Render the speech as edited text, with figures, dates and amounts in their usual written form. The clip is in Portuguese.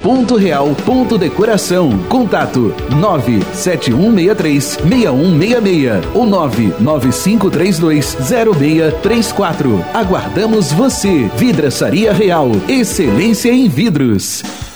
Ponto Real Ponto Decoração. Contato 971636166 ou 995320634. Aguardamos você. Vidraçaria Real, excelência em vidros.